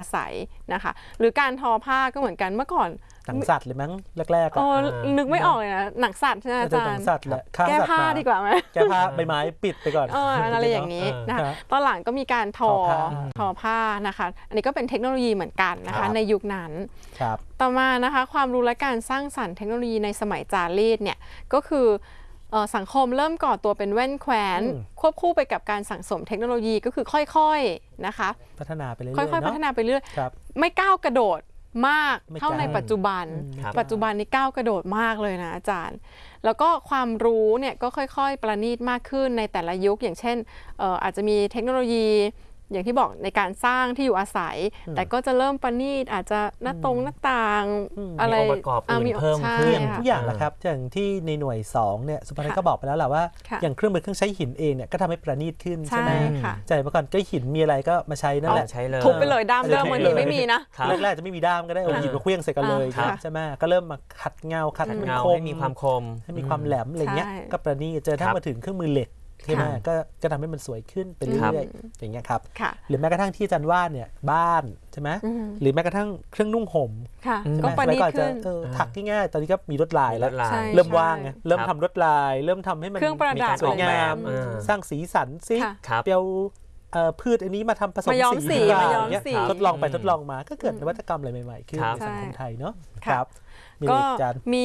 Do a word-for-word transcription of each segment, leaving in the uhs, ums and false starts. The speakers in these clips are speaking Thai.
ศัยนะคะหรือการทอผ้าก็เหมือนกันเมื่อก่อนหนังสัตว์เลยมั้งแรกๆอ๋อนึกไม่ออกเลยนะหนังสัตว์ใช่ไหมอาจารย์หนังสัตว์แหละแก้ผ้าดีกว่าไหมแก้ผ้าใบไม้ปิดไปก่อนอะไรอย่างนี้นะคะตอนหลังก็มีการทอทอผ้านะคะอันนี้ก็เป็นเทคโนโลยีเหมือนกันนะคะในยุคนั้นต่อมานะคะความรู้และการสร้างสรรค์เทคโนโลยีในสมัยจารีตเนี่ยก็คือสังคมเริ่มก่อตัวเป็นแว่นแคว้นควบคู่ไปกับการสั่งสมเทคโนโลยีก็คือค่อยๆนะคะพัฒนาไปเรื่อยๆค่อยๆพัฒนาไปเรื่อยไม่ก้าวกระโดดมากเท่าในปัจจุบันปัจจุบันนี้ก้าวกระโดดมากเลยนะอาจารย์แล้วก็ความรู้เนี่ยก็ค่อยๆประณีตมากขึ้นในแต่ละยุคอย่างเช่นอาจจะมีเทคโนโลยีอย่างที่บอกในการสร้างที่อยู่อาศัยแต่ก็จะเริ่มประณีตอาจจะหน้าตรงหน้าต่างอะไรมีองค์ประกอบอื่นเพิ่มขึ้นทุกอย่างแหละครับอย่างที่ในหน่วยสองเนี่ยสุภาพก็บอกไปแล้วแหละว่าอย่างเครื่องมือเครื่องใช้หินเองเนี่ยก็ทำให้ประณีตขึ้นใช่ไหมใจเมื่อก่อนก็หินมีอะไรก็มาใช้นั่นแหละใช้เลยทุบไปเลยด้ามเดิมมันไม่มีนะแรกๆจะไม่มีด้ามก็ได้เอาหินมาเคลื่องใส่กันเลยใช่ไหมก็เริ่มมาขัดเงาขัดเงาให้มีความคมให้มีความแหลมอะไรเงี้ยก็ประณีตเจอถ้ามาถึงเครื่องมือเหล็กใช่ไหมก็จะทำให้มันสวยขึ้นไปเรื่อยๆอย่างเงี้ยครับหรือแม้กระทั่งที่อาจารย์ว่าเนี่ยบ้านใช่ไหมหรือแม้กระทั่งเครื่องนุ่งห่มก็ประณีตขึ้นถักง่ายๆตอนนี้ก็มีลวดลายแล้วเริ่มว่างไงเริ่มทำลวดลายเริ่มทำให้มันมีการสวยงามสร้างสีสันซิเปียวพืชอันนี้มาทำผสมสีทดลองไปทดลองมาก็เกิดนวัตกรรมอะไรใหม่ๆขึ้นในสังคมไทยเนาะครับก็มี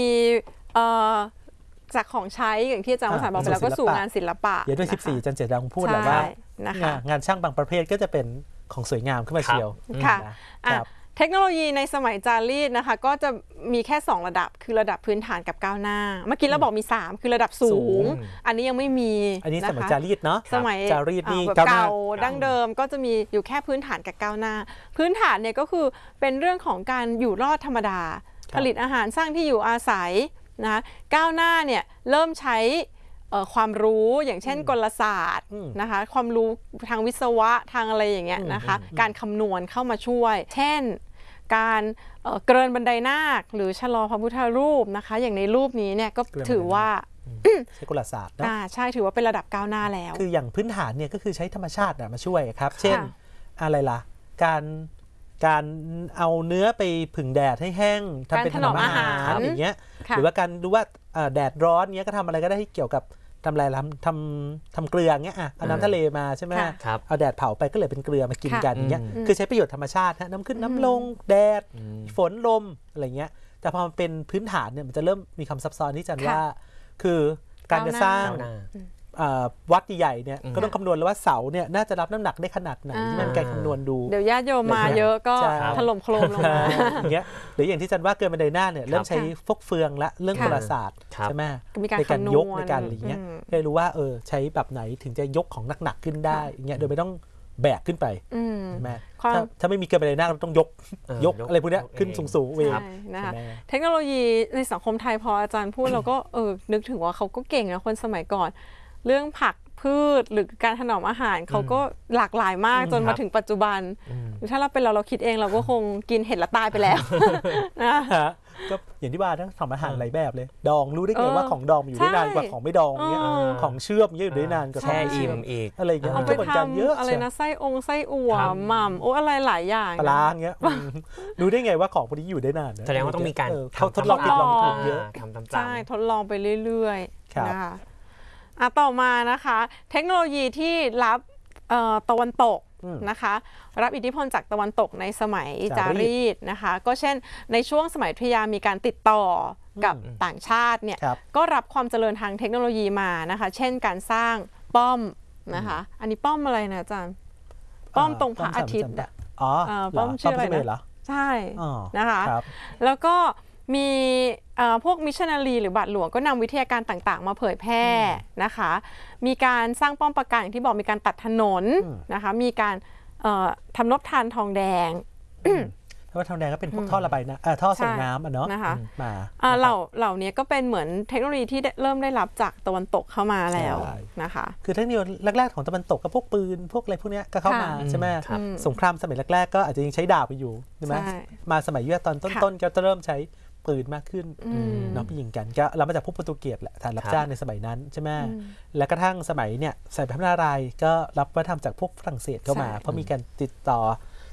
จากของใช้อย่างที่อาจารย์วสันต์บอกไปแล้วก็สู่งานศิลปะเดี๋ยวด้วยสิบสี่อาจารย์เจดังพูดแหละว่างานช่างบางประเภทก็จะเป็นของสวยงามขึ้นมาเชียวค่ะเทคโนโลยีในสมัยจารีตนะคะก็จะมีแค่สองระดับคือระดับพื้นฐานกับก้าวหน้าเมื่อกี้เราบอกมีสามคือระดับสูงอันนี้ยังไม่มีอันนี้สมัยจารีตเนาะสมัยจารีตนี่เก่าดั้งเดิมก็จะมีอยู่แค่พื้นฐานกับก้าวหน้าพื้นฐานเนี่ยก็คือเป็นเรื่องของการอยู่รอดธรรมดาผลิตอาหารสร้างที่อยู่อาศัยนะก้าวหน้าเนี่ยเริ่มใช้ความรู้อย่างเช่นกลศาสตร์นะคะความรู้ทางวิศวะทางอะไรอย่างเงี้ยนะคะการคำนวณเข้ามาช่วยเช่นการเกรินบันไดนาคหรือชะลอพระพุทธรูปนะคะอย่างในรูปนี้เนี่ยก็ถือว่าใช้กลศาสตร์นะใช่ถือว่าเป็นระดับก้าวหน้าแล้วคืออย่างพื้นฐานเนี่ยก็คือใช้ธรรมชาติมาช่วยครับเช่นอะไรล่ะการการเอาเนื้อไปผึ่งแดดให้แห้งทำเป็นถนอมอาหารอย่างเงี้ยหรือว่าการดูว่าแดดร้อนเงี้ยก็ทำอะไรก็ได้ที่เกี่ยวกับทำอะไรทำทำทำเกลือเงี้ยอ่ะเอาน้ำทะเลมาใช่ไหมเอาแดดเผาไปก็เหลือเป็นเกลือมากินกันอย่างเงี้ยคือใช้ประโยชน์ธรรมชาติน้ำขึ้นน้ำลงแดดฝนลมอะไรเงี้ยแต่พอมันเป็นพื้นฐานเนี่ยมันจะเริ่มมีคำซับซ้อนที่จันว่าคือการจะสร้างวัดใหญ่เนี่ยก็ต้องคำนวณแล้วว่าเสาเนี่ยน่าจะรับน้ำหนักได้ขนาดไหนที่มันการคำนวณดูเดี๋ยวญาติโยมมาเยอะก็ถล่มโคลนลงมาอย่างเงี้ยหรืออย่างที่จันว่าเกินบันไดหน้าเนี่ยเริ่มใช้ฟกเฟืองและเรื่องโหราศาสตร์ใช่ไหมในการยกในการอะไรเงี้ยให้รู้ว่าเออใช้แบบไหนถึงจะยกของหนักๆขึ้นได้อย่างเงี้ยโดยไม่ต้องแบกขึ้นไปใช่ไหมถ้าไม่มีเกินบันไดหน้าเราต้องยกยกอะไรพวกนี้ขึ้นสูงๆเองนะคะเทคโนโลยีในสังคมไทยพออาจารย์พูดเราก็เออนึกถึงว่าเขาก็เก่งนะคนสมัยก่อนเรื่องผักพืชหรือการถนอมอาหารเขาก็หลากหลายมากจนมาถึงปัจจุบันถ้าเราเป็นเราเราคิดเองเราก็คงกินเห็ดละตายไปแล้วนะก็อย่างที่ว่าทั้งทำอาหารหลายแบบเลยดองรู้ได้ไงว่าของดองอยู่ได้นานกว่าของไม่ดองเนี้ยของเชื่อมเยอะอยู่ได้นานกว่าแช่อิ่มอีกอะไรเงี้ยเอาไปทำอะไรนะไส้องไส้อั่วหม่ำโอ้อะไรหลายอย่างปลาเงี้ยรู้ได้ไงว่าของพวกนี้อยู่ได้นานแสดงว่าต้องมีการทดลองผิดลองถูกเยอะใช่ทดลองไปเรื่อยๆนะคะอ่ะต่อมานะคะเทคโนโลยีที่รับตะวันตกนะคะรับอิทธิพลจากตะวันตกในสมัยจารีตนะคะก็เช่นในช่วงสมัยอยุธยามีการติดต่อกับต่างชาติเนี่ยก็รับความเจริญทางเทคโนโลยีมานะคะเช่นการสร้างป้อมนะคะอันนี้ป้อมอะไรนะอาจารย์ป้อมตรงพระอาทิตย์อ่ะอ๋อป้อมชื่ออะไรนะใช่นะคะแล้วก็มีพวกมิชชันนารีหรือบาทหลวงก็นำวิทยาการต่างๆมาเผยแพร่นะคะมีการสร้างป้อมปราการอย่างที่บอกมีการตัดถนนนะคะมีการทำนบทานทองแดงเพราะว่าทองแดงก็เป็นพวกท่อระบายน้ำท่อส่งน้ำอ่ะเนาะนะคะมาเหล่าเหล่านี้ก็เป็นเหมือนเทคโนโลยีที่เริ่มได้รับจากตะวันตกเข้ามาแล้วนะคะคือเทคโนโลยีแรกๆของตะวันตกก็พวกปืนพวกอะไรพวกนี้ก็เข้ามาใช่ไหมสงครามสมัยแรกๆก็อาจจะยังใช้ดาบไปอยู่ใช่ไหมมาสมัยยุคตอนต้นๆก็จะเริ่มใช้ปืนมากขึ้นน้องไปยิงกันก็เรามาจากพวกโปรตุเกสแหละฐานรับจ้างในสมัยนั้นใช่ไหมและกระทั่งสมัยเนี่ยสายพระนารายณ์ก็รับวัฒนธรรมจากพวกฝรั่งเศสเข้ามาเพราะมีการติดต่อ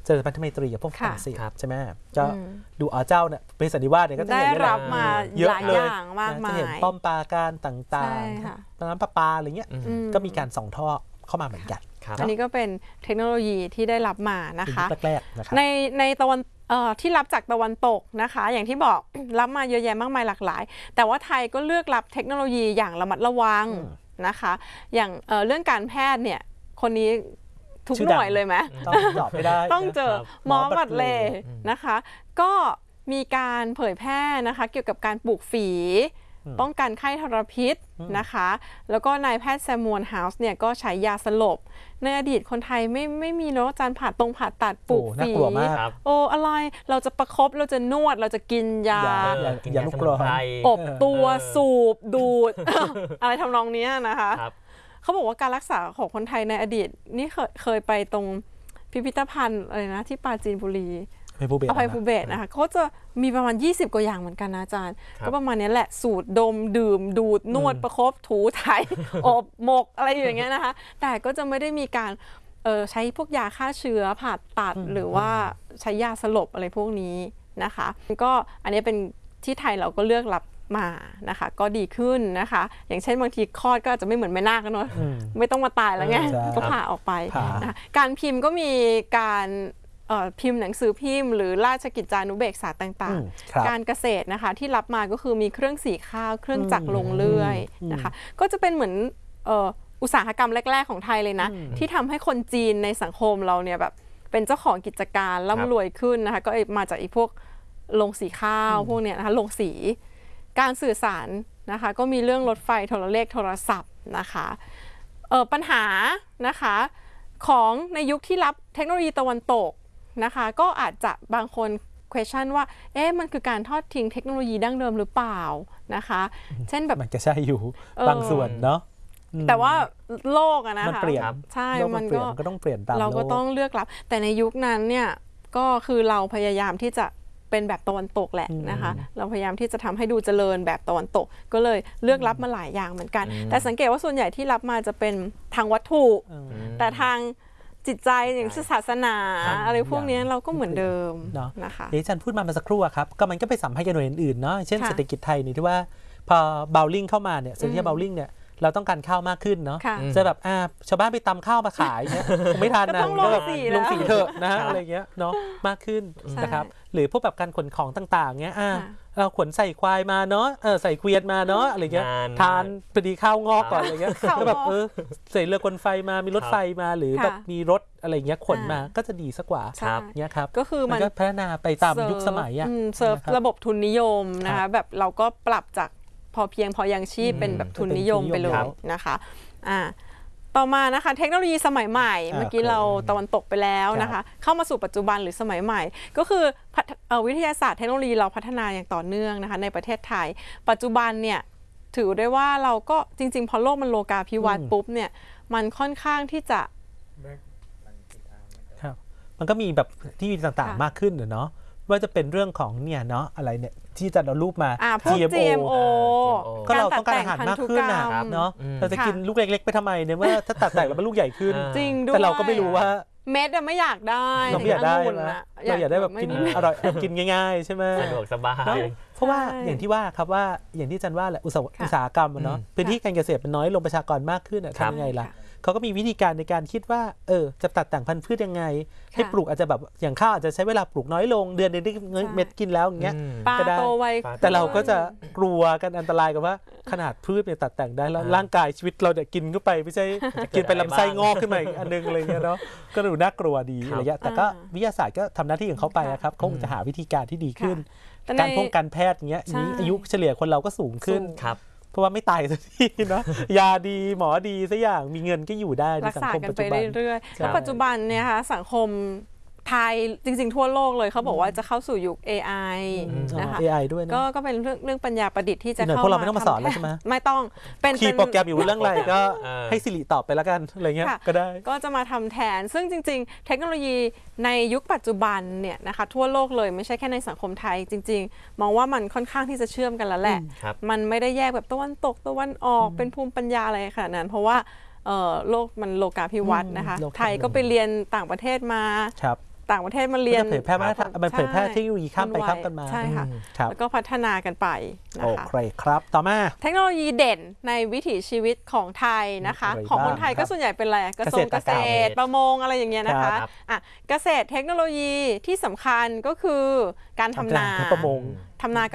เจริญพันธไมตรีกับพวกฝรั่งเศสครับใช่ไหมก็ดูอ๋อเจ้าเนี่ยเป็นสันนิวาสเนี่ยก็จะได้เห็นรับมาเยอะหลายเลอย ย่างมากมาจะเห็นยป้อมปราการต่าใช่งค่ะๆน้ำประปาอะไรเงี้ยอืมอืมก็มีการส่องท่อเข้ามาเหมือนกันครับอันนี้ก็เป็นเทคโนโลยีที่ได้รับมานะเป็นคะยุคแรกๆนะครับในในตะวันเอ่อที่รับจากตะวันตกนะคะ อย่างที่บอก รับมาเยอะแยะมากมายหลากหลาย แต่ว่าไทยก็เลือกรับเทคโนโลยีอย่างระมัดระวังอืมนะคะ อย่างเอ่อเรื่องการแพทย์เนี่ยคนนี้ทุกชื่อหดังน่วยเลยไหมต้องตอบไม่ได้ต้องเจอครับหมอบัตรเลอืมนะคะ ก็มีการเผยแพร่นะคะเกี่ยวกับการปลูกฝีอืมป้องกันไข้ทรพิษอืมนะคะ แล้วก็นายแพทย์แซมมวนเฮาส์เนี่ยก็ใช้ยาสลบ ในอดีตคนไทยไม่ไม่มีเนาะอาจารย์ผ่าตรงผ่าตัดปลูกโอ้น่าฝีกลัวมากครับโอ้อะไรเราจะประคบเราจะนวดเราจะกินยาอย่าเออกินาอย่ายลูสกมุร้นอนไพรอบตัวเออสูบดูด อะไรทำนองเนี้ยนะคะครับเขาบอกว่าการรักษาของคนไทยในอดีตนี่เคยเคยไปตรงพิพิธภัณฑ์อะไรนะที่ปราจีนบุรีไปภูเบศอภัยภูเบศรนะคะเขาจะมีประมาณยี่สิบกว่าอย่างเหมือนกันนะอาจารย์ครับก็ประมาณนี้แหละสูตรดมดื่มดูดนวดประคบถูไถ อบหมกอะไรอย่างเงี้ยนะคะ แต่ก็จะไม่ได้มีการเอ่อใช้พวกยาฆ่าเชื้อผ่าตัดหรือว่าใช้ยาสลบอะไรพวกนี้นะคะก็อันนี้เป็นที่ไทยเราก็เลือกรับมานะคะก็ดีขึ้นนะคะ อย่างเช่นบางทีคลอดก็อาจจะไม่เหมือนแม่นาคกันเนาะอืมไม่ต้องมาตายแล้วไงใช่ก็ผ่าออกไปผ่านะคะการพิมพ์ก็มีการเอ่อพิมพ์หนังสือพิมพ์หรือราชกิจจานุเบกษาต่างอืมครับๆ การเกษตรนะคะที่รับมาก็คือมีเครื่องสีข้าวเครื่องจักรลงเลื่อยอืมนะคะก็จะเป็นเหมือนเอ่ออุตสาหกรรมแรก ๆ ของไทยเลยนะอืมที่ทำให้คนจีนในสังคมเราเนี่ยแบบเป็นเจ้าของกิจการร่ำรวยขึ้นนะคะก็มาจากอีพวกลงสีข้าวพวกเนี้ยนะคะลงสีการสื่อสารนะคะก็มีเรื่องรถไฟโทรเลขโทรศัพท์นะคะเอ่อปัญหานะคะของในยุคที่รับเทคโนโลยีตะวันตกนะคะก็อาจจะบางคน question ว่าเอ๊ะมันคือการทอดทิ้งเทคโนโลยีดั้งเดิมหรือเปล่านะคะเช่นแบบมันก็ใช่อยู่เออบางส่วนเนาะอืมแต่ว่าโลกอะนะคะมันเปลี่ยนใช่โลกมัมันนเปลี่ยก็นก็ต้องเปลี่ยนตามเราก็โลต้องเลือกรับ แต่ในยุคนั้นเนี่ยก็คือเราพยายามที่จะเป็นแบบตะวันตกแหละอืมนะคะ เราพยายามที่จะทำให้ดูเจริญแบบตะวันตก ก็เลยเลือกรับมาหลายอย่างเหมือนกันอืมแต่สังเกตว่าส่วนใหญ่ที่รับมาจะเป็นทางวัตถุอืมแต่ทางจิตใจอย่างเช่นศาสนาครับอะไรพวกเนี้ยเราก็เหมือนเดิมเนาะนะคะเดี๋ยวอาจารย์พูดมาเมื่อสักครู่อะครับก็มันก็ไปสัมพันธ์กับหน่วยอื่นๆเนาะเช่นค่ะเศรษฐกิจไทยนี่ที่ว่าพอเบลลิงเข้ามาเนี่ยสิ่งอืที่มเบลลิงเนี่ยเราต้องการข้าวมากขึ้นเนาะค่ะจะแบบอ่าชาวบ้านไปตำข้าวมาขายเนี่ยคงไม่ทันก็นะต้องก็แบบลงสีลแล้วงสีเถอะนะครับอะไรเงี้ยเนาะมากขึ้นใช่นะครับหรือพวกแบบการขนของต่างๆเงี้ยอ่าค่ะเราขนใส่ควายมาเนาะเออใส่เกวียนมาเนาะอะไรเงี้ยงานทานพอดีข้าวงอกก่อนอะไรเงี้ยข้าวงอกก็แบบเออใส่เรือกลไฟมามีรถไฟมาหรือค่ะแบบมีรถอะไรเงี้ยขนมาอ่าก็จะดีสักกว่าใช่เงี้ยครับก็คือมัมัน นก็พัฒนาไปตามยุคสมัยอ่ะอืเซิร์ฟนะครับระบบทุนนิยมนะครัคะบแบบเราก็ปรับจากพอเพียงพอยังชีพอืมเป็นแบบทุนนิยมเป็นทุนนิยมไปเลครัยบนะคะอ่าต่อมานะคะเทคโนโลยีสมัยใหม่อ่าเมื่อกี้โอเคเราตะวันตกไปแล้วนะคะ เข้ามาสู่ปัจจุบันหรือสมัยใหม่ ก็คือพัฒเอ่อวิทยาศาสตร์เทคโนโลยีเราพัฒนาอย่างต่อเนื่องนะคะในประเทศไทย ปัจจุบันเนี่ยถือได้ว่าเราก็จริง ๆ พอโลกมันโลกาภิวัตน์อืมปุ๊บเนี่ยมันค่อนข้างที่จะครับมันก็มีแบบที่ต่างค่ะๆมากขึ้นเนาะว่าจะเป็นเรื่องของเนี่ยเนาะอะไรเนี่ยที่จะเอารูปมาอ่าพวก จี เอ็ม โอก็เราต้องการอาหารมากขึ้นนะการตัดแต่งพันธุกรรมเนาะอืมเราจะกินค่ะลูกเล็กๆไปทำไมเนี่ยเมื่อถ้าตัดแต่งแล้วมันลูกใหญ่ขึ้นอ่าจริงด้วยแต่เราก็ไม่รู้ว่าเม็ดอะไม่อยากได้เราไม่อยากได้องุ่นนะอะเราอยากได้แบบกินไม่มีอร่อยกินง่ายๆใช่ไหมสะดวกสบายเนาะเพราะว่าใช่อย่างที่ว่าครับว่าอย่างที่อาจันว่าแหละอุตสาหค่ะอุตสาหกรรมอะเนาะอืมพื้นที่การเกษตรมันน้อยลงประชากรมากขึ้นอะครับทำยังไงล่ะค่ะเขาก็มีวิธีการในการคิดว่าเออจะตัดแต่งพันธุ์พืชยังไง ให้ค่ะปลูกอาจจะแบบอย่างข้าวอาจจะใช้เวลาปลูกน้อยลงเดือนเดียวได้เม็ดกินแล้วอย่างเงี้ยอืมปลาก็ได้โตไวปลาแต่เราก็จะกลัวกันอันตรายกับว่าขนาดพืชเนี่ยตัดแต่งได้แล้วอ่าร่างกายชีวิตเราเนี่ยกินเข้าไปไม่ใช่ กินไปลำไส้งอกขึ้นมาอีกอันนึงอะไรเงี้ยเนาะก็ดูน่ากลัวดีครับอะไรเงี้ยแต่ก็อ่าวิทยาศาสตร์ก็ทำหน้าที่ของเขาไปอะครับเขาคงจะหาวิธีการที่ดีขึ้นแต่ในการป้องกันแพทย์เงี้ยใช่นี้อายุเฉลี่ยคนเราก็สูงขึ้นสูงครับเพราะว่าไม่ตายสักทีเนาะ ยาดีหมอดีสักอย่างมีเงินก็อยู่ได้ในรักสังษาคมกันปัจไปจุบันเรื่อยๆใช่แล้วปัจจุบันเนี่ยค่ะสังคมไทยจริงๆ ทั่วโลกเลยเขาบอกว่าจะเข้าสู่ยุค เอ ไออืมนะคะเอ ไอ ด้วยนะก็ก็เป็นเรื่องเรื่องปัญญาประดิษฐ์ที่จะอีกหน่อยเข้าพวกเราไม่ต้องมาสอนทำแล้วใช่ไหมไม่ต้องเป็นคีย์โปรแกรมอยู่เรื่องอะไรก็เออให้สิริตอบไปแล้วกันอะไรเงี้ยค่ะก็ได้ก็จะมาทำแทน ซึ่งจริงๆ เทคโนโลยีในยุคปัจจุบันเนี่ยนะคะทั่วโลกเลยไม่ใช่แค่ในสังคมไทยจริงๆ มองว่ามันค่อนข้างที่จะเชื่อมกันแล้วแหละครับมันไม่ได้แยกแบบตะวันตกตะวันออกเป็นภูมิปัญญาอะไรขนาดนั้น เพราะว่าเอ่อโลกมันโลกาภิวัตน์นะคะอืมโลกาภิวัตน์ไทยก็ไปเรียนต่างประเทศมาครับต่างประเทศมาเรียนมันเผยแพร่มามันเผยแพร่เทคโนโลยีข้ามไปข้ามกันมาใช่ค่ะครับแล้วก็พัฒนากันไปนะโอคะเคครับต่อมาเทคโนโลยีเด่นในวิถีชีวิตของไทยนะคะอะไรบ้างของคนไทยก็ส่วนใหญ่เป็นอะไรกระทรวงเกเกษษตตรรประมงอะไรอย่างเงี้ยนะคะครับอ่ะเกษตรเทคโนโลยีที่สำคัญก็คือการทำนาการประมงทำนา